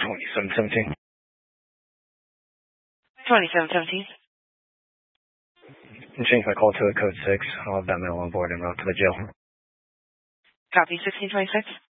2717. 2717. Change my call to a code 6. I'll have that male on board and route to the jail. Copy 1626.